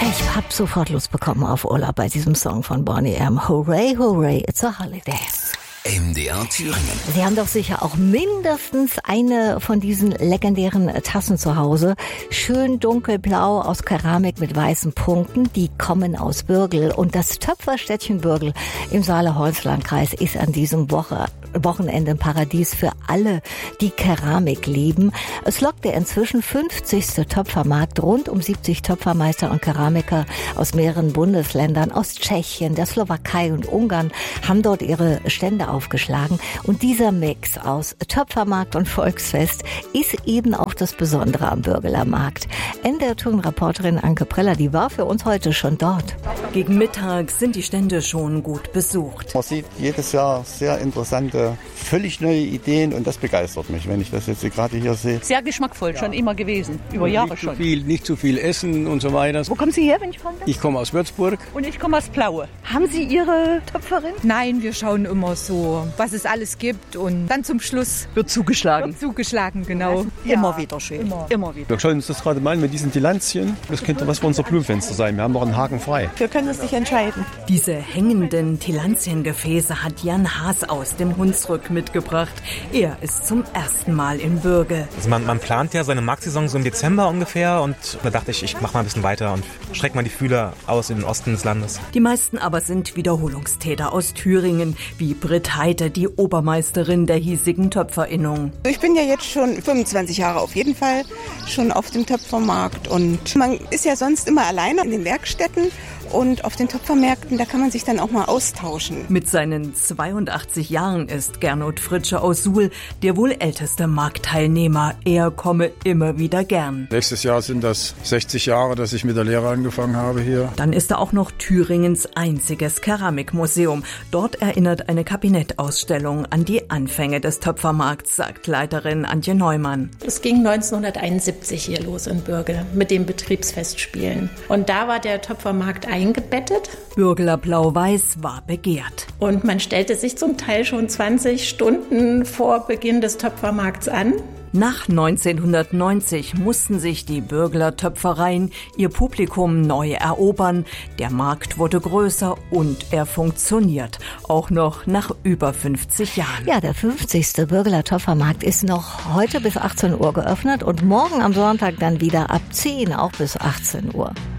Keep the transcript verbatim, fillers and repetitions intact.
Ich hab sofort Lust bekommen auf Urlaub bei diesem Song von Boney M. Hooray, hooray, it's a holiday. M D R Thüringen. Sie haben doch sicher auch mindestens eine von diesen legendären Tassen zu Hause. Schön dunkelblau aus Keramik mit weißen Punkten. Die kommen aus Bürgel. Und das Töpferstädtchen Bürgel im Saale-Holz-Landkreis ist an diesem Woche, Wochenende ein Paradies für alle, die Keramik lieben. Es lockt der inzwischen fünfzigste Töpfermarkt. Rund um siebzig Töpfermeister und Keramiker aus mehreren Bundesländern, aus Tschechien, der Slowakei und Ungarn, haben dort ihre Stände aufgeschlagen. Und dieser Mix aus Töpfermarkt und Volksfest ist eben auch das Besondere am Bürgeler Markt. M D R-Tourenreporterin Anke Preller, die war für uns heute schon dort. Gegen Mittag sind die Stände schon gut besucht. Man sieht jedes Jahr sehr interessante, völlig neue Ideen und das begeistert mich, wenn ich das jetzt gerade hier sehe. Sehr geschmackvoll, schon immer gewesen, über und Jahre nicht schon. Zu viel, nicht zu viel essen und so weiter. Wo kommen Sie her, wenn ich fragen darf? Ich komme aus Würzburg. Und ich komme aus Plaue. Haben Sie Ihre Töpferin? Nein, wir schauen immer so, was es alles gibt und dann zum Schluss Wird zugeschlagen. wird zugeschlagen, genau. Ja, immer wieder schön. Immer. immer wieder. Wir schauen uns das gerade mal an mit diesen Tilanzien. Das könnte was für unser Blumenfenster sein. Wir haben noch einen Haken frei. Wir können uns nicht entscheiden. Diese hängenden Tilanziengefäße hat Jan Haas aus dem Hunsrück mitgebracht. Er ist zum ersten Mal in Bürgel. Also man, man plant ja seine Marktsaison so im Dezember ungefähr und da dachte ich, ich mache mal ein bisschen weiter und strecke mal die Fühler aus in den Osten des Landes. Die meisten aber sind Wiederholungstäter aus Thüringen, wie Britt Heite, die Obermeisterin der hiesigen Töpferinnung. Ich bin ja jetzt schon fünfundzwanzig Jahre auf jeden Fall schon auf dem Töpfermarkt und man ist ja sonst immer alleine in den Werkstätten. Und auf den Töpfermärkten, da kann man sich dann auch mal austauschen. Mit seinen zweiundachtzig Jahren ist Gernot Fritsche aus Suhl der wohl älteste Marktteilnehmer. Er komme immer wieder gern. Nächstes Jahr sind das sechzig Jahre, dass ich mit der Lehre angefangen habe hier. Dann ist da auch noch Thüringens einziges Keramikmuseum. Dort erinnert eine Kabinettausstellung an die Anfänge des Töpfermarkts, sagt Leiterin Antje Neumann. Es ging neunzehnhunderteinundsiebzig hier los in Bürgel mit den Betriebsfestspielen. Und da war der Töpfermarkt eingebettet. Bürgeler Blau-Weiß war begehrt. Und man stellte sich zum Teil schon zwanzig Stunden vor Beginn des Töpfermarkts an. Nach neunzehnhundertneunzig mussten sich die Bürgler Töpfereien ihr Publikum neu erobern. Der Markt wurde größer und er funktioniert. Auch noch nach über fünfzig Jahren. Ja, der fünfzigste Bürgeler Töpfermarkt ist noch heute bis achtzehn Uhr geöffnet und morgen am Sonntag dann wieder ab zehn, auch bis achtzehn Uhr.